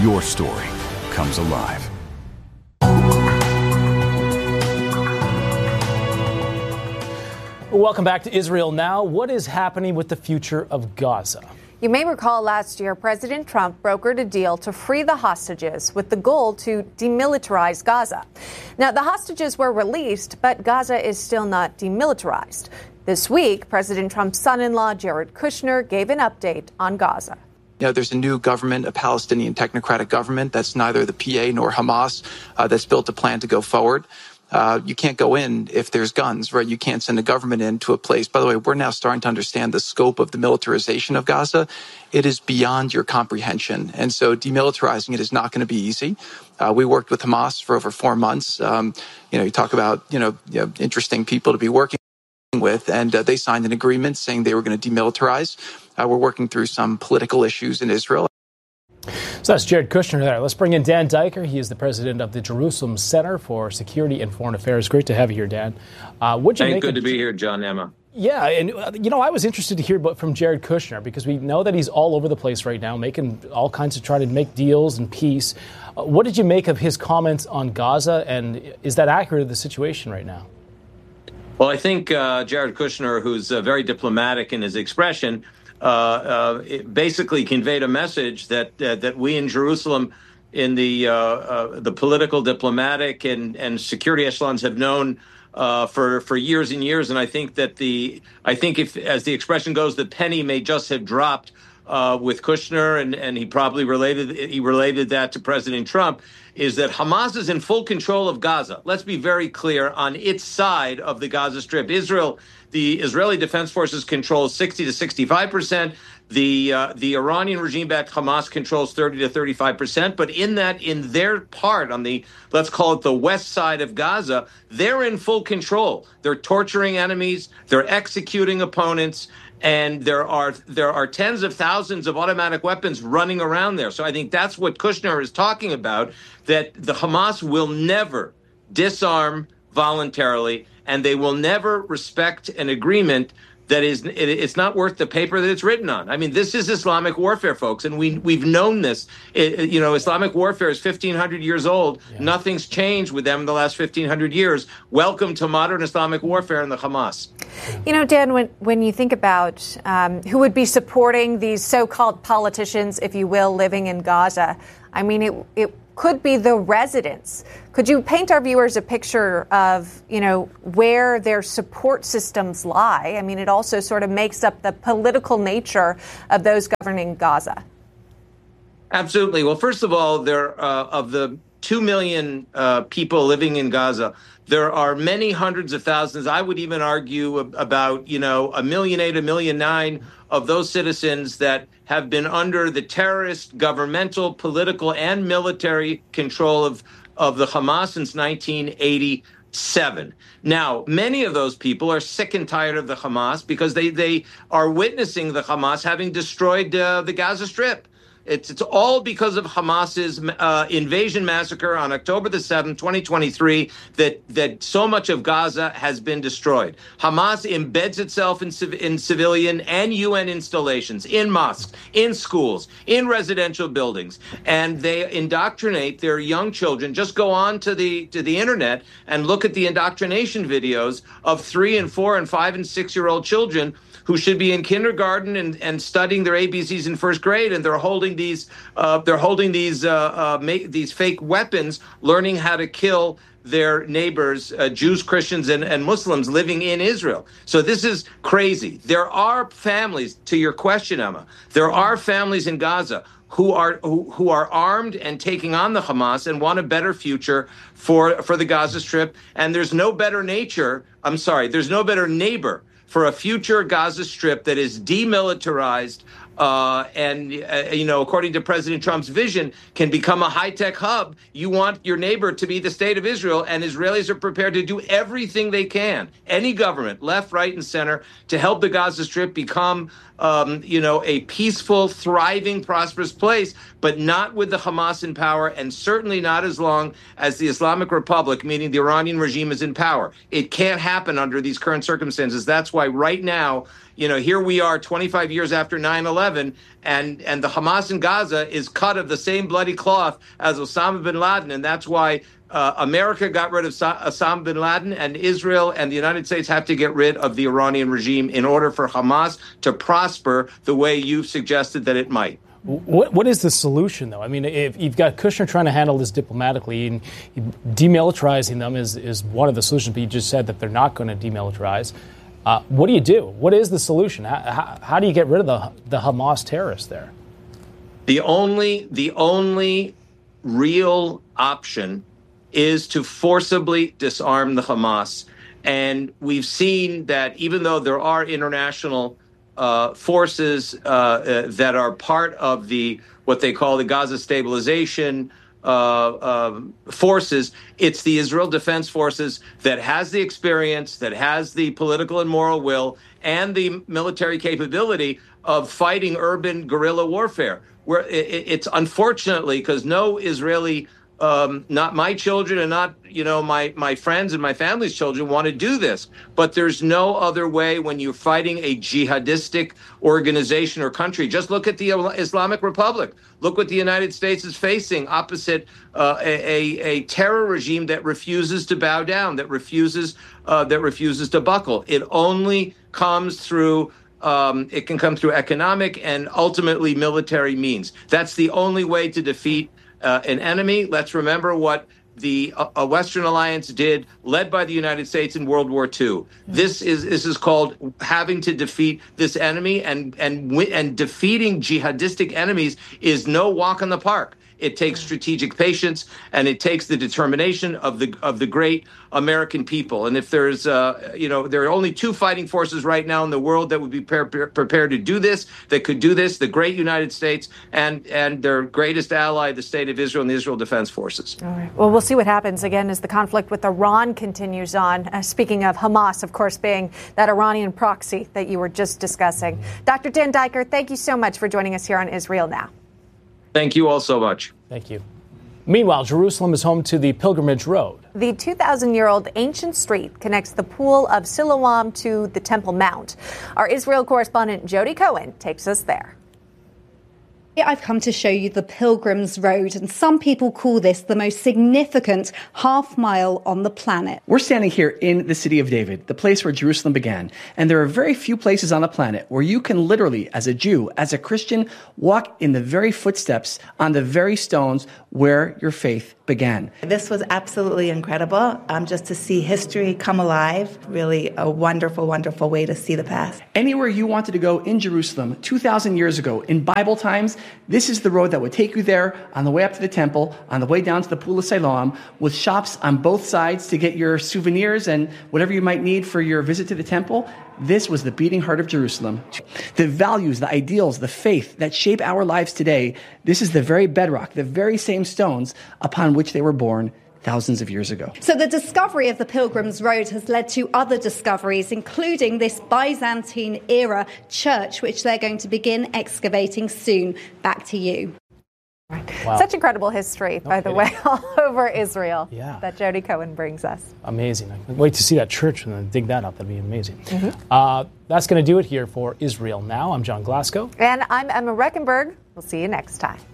your story comes alive. Welcome back to Israel Now. What is happening with the future of Gaza? You may recall last year, President Trump brokered a deal to free the hostages with the goal to demilitarize Gaza. Now, the hostages were released, but Gaza is still not demilitarized. This week, President Trump's son-in-law, Jared Kushner, gave an update on Gaza. You know, there's a new government, a Palestinian technocratic government that's neither the PA nor Hamas, that's built a plan to go forward. You can't go in if there's guns, right? You can't send a government into a place. By the way, we're now starting to understand the scope of the militarization of Gaza. It is beyond your comprehension. And so demilitarizing it is not going to be easy. We worked with Hamas for over 4 months. You talk about, interesting people to be working with, and they signed an agreement saying they were going to demilitarize. We're working through some political issues in Israel. So that's Jared Kushner there. Let's bring in Dan Diker. He is the president of the Jerusalem Center for Security and Foreign Affairs. Great to have you here, Dan. Good to be here, John, Emma. Yeah, and, I was interested to hear from Jared Kushner because we know that he's all over the place right now, making all kinds of trying to make deals and peace. What did you make of his comments on Gaza, and is that accurate of the situation right now? Well, I think Jared Kushner, who's very diplomatic in his expression, it basically conveyed a message that we in Jerusalem, in the political, diplomatic, and security echelons, have known for years and years. And I think if, as the expression goes, the penny may just have dropped with Kushner, and he probably related that to President Trump, is that Hamas is in full control of Gaza. Let's be very clear on its side of the Gaza Strip. The Israeli Defense Forces control 60 to 65%. The Iranian regime-backed Hamas controls 30 to 35%. But in their part on the, let's call it the west side of Gaza, they're in full control. They're torturing enemies. They're executing opponents. And there are tens of thousands of automatic weapons running around there. So I think that's what Kushner is talking about, that the Hamas will never disarm voluntarily, and they will never respect an agreement that it's not worth the paper that it's written on. I mean, this is Islamic warfare, folks, and we've known this. Islamic warfare is 1,500 years old. Yeah. Nothing's changed with them in the last 1,500 years. Welcome to modern Islamic warfare and the Hamas. Dan, when you think about who would be supporting these so-called politicians, if you will, living in Gaza, I mean, it could be the residents. Could you paint our viewers a picture of, where their support systems lie? I mean, it also sort of makes up the political nature of those governing Gaza. Absolutely. Well, first of all, of the 2 million people living in Gaza, there are many hundreds of thousands. I would even argue about, 1.8 million, 1.9 million of those citizens that have been under the terrorist, governmental, political, and military control of the Hamas since 1987. Now, many of those people are sick and tired of the Hamas because they are witnessing the Hamas having destroyed the Gaza Strip. It's all because of Hamas's invasion massacre on October the 7th, 2023, that so much of Gaza has been destroyed. Hamas embeds itself in civilian and UN installations, in mosques, in schools, in residential buildings, and they indoctrinate their young children. Just go on to the internet and look at the indoctrination videos of 3 and 4 and 5 and 6-year-old children who should be in kindergarten and studying their ABCs in first grade, and they're holding these fake weapons, learning how to kill their neighbors, Jews, Christians, and Muslims living in Israel. So this is crazy. There are families, to your question, Emma, there are families in Gaza who are armed and taking on the Hamas and want a better future for the Gaza Strip. And there's no better neighbor for a future Gaza Strip that is demilitarized according to President Trump's vision, can become a high-tech hub. You want your neighbor to be the state of Israel, and Israelis are prepared to do everything they can, any government, left, right, and center, to help the Gaza Strip become a peaceful, thriving, prosperous place, but not with the Hamas in power, and certainly not as long as the Islamic Republic, meaning the Iranian regime, is in power. It can't happen under these current circumstances. That's why right now, here we are 25 years after 9/11, And the Hamas in Gaza is cut of the same bloody cloth as Osama bin Laden. And that's why America got rid of Osama bin Laden, and Israel and the United States have to get rid of the Iranian regime in order for Hamas to prosper the way you've suggested that it might. What is the solution, though? I mean, if you've got Kushner trying to handle this diplomatically, and demilitarizing them is one of the solutions, but you just said that they're not going to demilitarize. What do you do? What is the solution? How do you get rid of the Hamas terrorists there? The only real option is to forcibly disarm the Hamas. And we've seen that even though there are international forces that are part of what they call the Gaza stabilization forces, it's the Israel Defense Forces that has the experience, that has the political and moral will, and the military capability of fighting urban guerrilla warfare. Where it's unfortunately, because no Israeli, not my children and not, my friends and my family's children want to do this. But there's no other way when you're fighting a jihadistic organization or country. Just look at the Islamic Republic. Look what the United States is facing opposite a terror regime that refuses to bow down, that refuses to buckle. It only comes through it can come through economic and ultimately military means. That's the only way to defeat an enemy. Let's remember what the Western Alliance did, led by the United States in World War II. This is called having to defeat this enemy, and defeating jihadistic enemies is no walk in the park. It takes strategic patience, and it takes the determination of the great American people. And if there's, there are only two fighting forces right now in the world that would be prepared to do this, that could do this: the great United States and their greatest ally, the State of Israel and the Israel Defense Forces. All right. Well, we'll see what happens again as the conflict with Iran continues on. Speaking of Hamas, of course, being that Iranian proxy that you were just discussing. Dr. Dan Diker, thank you so much for joining us here on Israel Now. Thank you all so much. Thank you. Meanwhile, Jerusalem is home to the Pilgrimage Road. The 2,000-year-old ancient street connects the Pool of Siloam to the Temple Mount. Our Israel correspondent Jody Cohen takes us there. I've come to show you the Pilgrim's Road, and some people call this the most significant half mile on the planet. We're standing here in the city of David, the place where Jerusalem began, and there are very few places on the planet where you can literally, as a Jew, as a Christian, walk in the very footsteps on the very stones where your faith began. This was absolutely incredible, just to see history come alive. Really a wonderful, wonderful way to see the past. Anywhere you wanted to go in Jerusalem 2,000 years ago, in Bible times, this is the road that would take you there on the way up to the temple, on the way down to the Pool of Siloam, with shops on both sides to get your souvenirs and whatever you might need for your visit to the temple. This was the beating heart of Jerusalem. The values, the ideals, the faith that shape our lives today, this is the very bedrock, the very same stones upon which they were born thousands of years ago. So the discovery of the Pilgrim's Road has led to other discoveries, including this Byzantine-era church, which they're going to begin excavating soon. Back to you. Wow. Such incredible history, by the way, all over Israel that Jody Cohen brings us. Amazing. I can't wait to see that church and then dig that up. That'd be amazing. That's going to do it here for Israel Now. I'm John Glasgow. And I'm Emma Reckenberg. We'll see you next time.